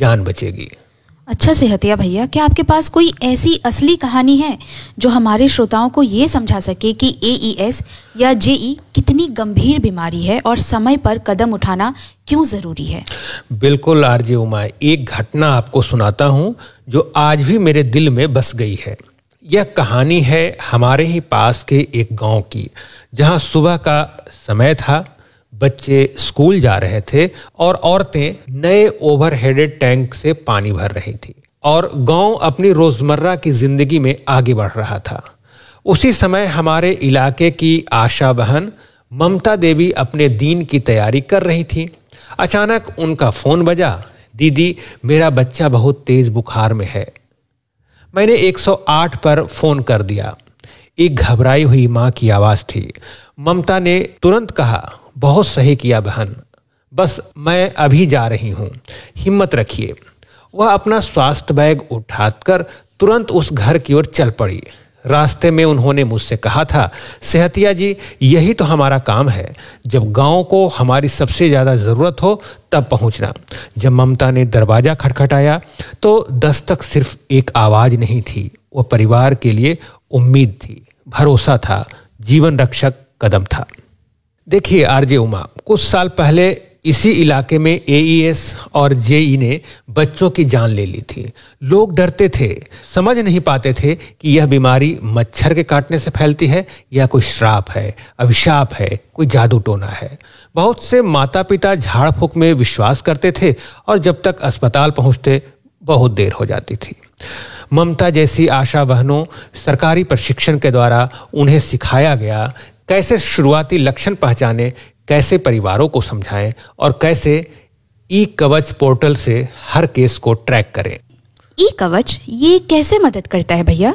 जान बचेगी। अच्छा सेहतिया भैया, क्या आपके पास कोई ऐसी असली कहानी है जो हमारे श्रोताओं को ये समझा सके कि AES या JE कितनी गंभीर बीमारी है और समय पर कदम उठाना क्यों जरूरी है? बिल्कुल आरजे उमा, एक घटना आपको सुनाता हूं जो आज भी मेरे दिल में बस गई है। यह कहानी है हमारे ही पास के एक गांव की, जहां सुबह का समय था, बच्चे स्कूल जा रहे थे और औरतें नए ओवरहेडेड टैंक से पानी भर रही थी और गांव अपनी रोजमर्रा की जिंदगी में आगे बढ़ रहा था। उसी समय हमारे इलाके की आशा बहन ममता देवी अपने दिन की तैयारी कर रही थी। अचानक उनका फोन बजा। दीदी, मेरा बच्चा बहुत तेज बुखार में है। मैंने 108 पर फोन कर दिया। एक घबराई हुई मां की आवाज थी। ममता ने तुरंत कहा, बहुत सही किया बहन, बस मैं अभी जा रही हूं, हिम्मत रखिए। वह अपना स्वास्थ्य बैग उठाकर तुरंत उस घर की ओर चल पड़ी। रास्ते में उन्होंने मुझसे कहा था, सेहतिया जी, यही तो हमारा काम है, जब गांव को हमारी सबसे ज्यादा जरूरत हो तब पहुंचना। जब ममता ने दरवाजा खटखटाया तो दस्तक सिर्फ एक आवाज नहीं थी, वह परिवार के लिए उम्मीद थी, भरोसा था, जीवन रक्षक कदम था। देखिए आरजे उमा, कुछ साल पहले इसी इलाके में AES और JE ने बच्चों की जान ले ली थी। लोग डरते थे, समझ नहीं पाते थे कि यह बीमारी मच्छर के काटने से फैलती है या कोई श्राप है, अभिशाप है, कोई जादू टोना है। बहुत से माता पिता झाड़ फूंक में विश्वास करते थे और जब तक अस्पताल पहुंचते बहुत देर हो जाती थी। ममता जैसी आशा बहनों, सरकारी प्रशिक्षण के द्वारा उन्हें सिखाया गया कैसे शुरुआती लक्षण पहचाने, कैसे परिवारों को समझाएं और कैसे ई-कवच पोर्टल से हर केस को ट्रैक करें। ई-कवच ये कैसे मदद करता है भैया?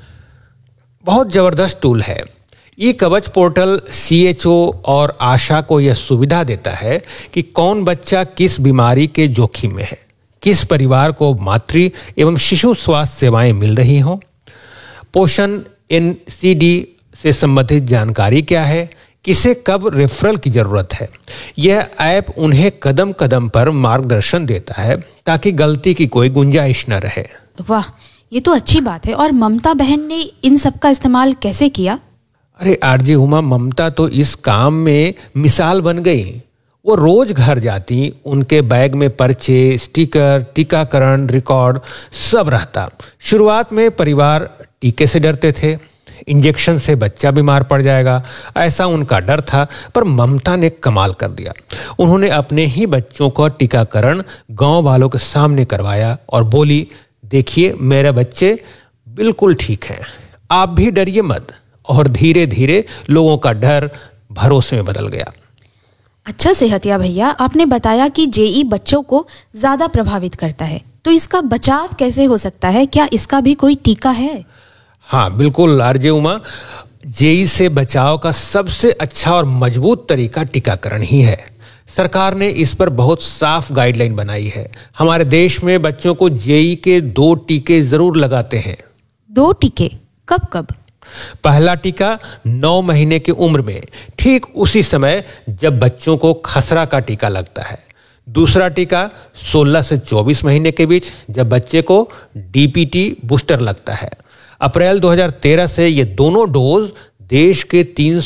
बहुत जबरदस्त टूल है। ई-कवच पोर्टल CHO और आशा को यह सुविधा देता है कि कौन बच्चा किस बीमारी के जोखिम में है, किस परिवार को मातृ एवं शिशु स्वास्थ्य सेवाएं मिल रही हों, पोषण NCD से संबंधित जानकारी क्या है, किसे कब रेफरल की जरूरत है। यह ऐप उन्हें कदम कदम पर मार्गदर्शन देता है ताकि गलती की कोई गुंजाइश न रहे। वाह, ये तो अच्छी बात है। और ममता बहन ने इन सब का इस्तेमाल कैसे किया? अरे आरजे उमा, ममता तो इस काम में मिसाल बन गई। वो रोज घर जाती, उनके बैग में पर्चे, स्टिकर, टीकाकरण रिकॉर्ड सब रहता। शुरुआत में परिवार टीके से डरते थे, इंजेक्शन से बच्चा बीमार पड़ जाएगा, ऐसा उनका डर था। पर ममता ने कमाल कर दिया। उन्होंने अपने ही बच्चों का टीकाकरण गांव वालों के सामने करवाया और बोली, देखिए मेरे बच्चे बिल्कुल ठीक हैं, आप भी डरिए मत। और धीरे धीरे लोगों का डर भरोसे में बदल गया। अच्छा सेहतिया भैया, आपने बताया कि JE बच्चों को ज्यादा प्रभावित करता है, तो इसका बचाव कैसे हो सकता है? क्या इसका भी कोई टीका है? हाँ बिल्कुल आरजे उमा, JE से बचाव का सबसे अच्छा और मजबूत तरीका टीकाकरण ही है। सरकार ने इस पर बहुत साफ गाइडलाइन बनाई है। हमारे देश में बच्चों को JE के 2 टीके जरूर लगाते हैं। 2 टीके? कब कब? पहला टीका 9 महीने की उम्र में, ठीक उसी समय जब बच्चों को खसरा का टीका लगता है। दूसरा टीका 16 से 24 महीने के बीच, जब बच्चे को DPT बूस्टर लगता है। अप्रैल 2013 से ये दोनों डोज देश के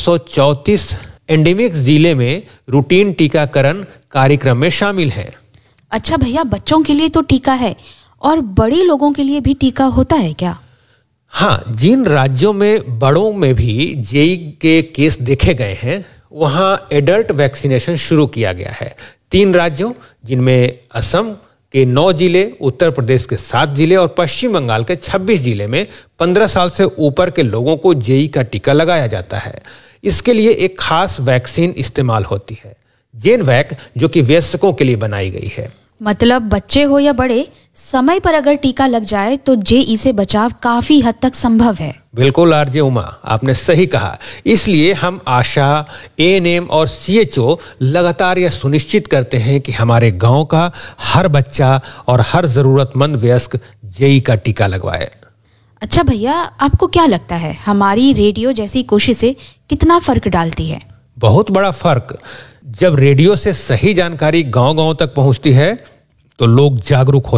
334 एंडेमिक जिले में रूटीन टीकाकरण कार्यक्रम में शामिल हैं। अच्छा भैया, बच्चों के लिए तो टीका है, और बड़े लोगों के लिए भी टीका होता है क्या? हाँ, जिन राज्यों में बड़ों में भी JE के केस देखे गए हैं, वहां एडल्ट वैक्सीनेशन शुरू किया गया है। 3 राज्यों, जिनमें असम के 9 जिले, उत्तर प्रदेश के 7 जिले और पश्चिम बंगाल के 26 जिले में 15 साल से ऊपर के लोगों को JE का टीका लगाया जाता है। इसके लिए एक खास वैक्सीन इस्तेमाल होती है, जेनवैक, जो कि वयस्कों के लिए बनाई गई है। मतलब बच्चे हो या बड़े, समय पर अगर टीका लग जाए तो JE से बचाव काफी हद तक संभव है। बिल्कुल आरजे उमा, आपने सही कहा। इसलिए हम आशा, ANM और CHO लगातार यह सुनिश्चित करते हैं कि हमारे गांव का हर बच्चा और हर जरूरतमंद वयस्क JE का टीका लगवाए। अच्छा भैया, आपको क्या लगता है हमारी रेडियो जैसी कोशिशें कितना फर्क डालती है? बहुत बड़ा फर्क। जब रेडियो से सही जानकारी गांव-गांव तक पहुंचती है तो लोग जागरूक हो